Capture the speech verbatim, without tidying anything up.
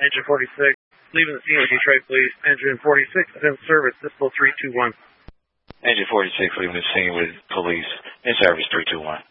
Engine forty-six, leaving the scene with Detroit Police. Engine forty-six is in service, Dispo three two one. Engine forty-six, leaving the scene with police. In service three two one.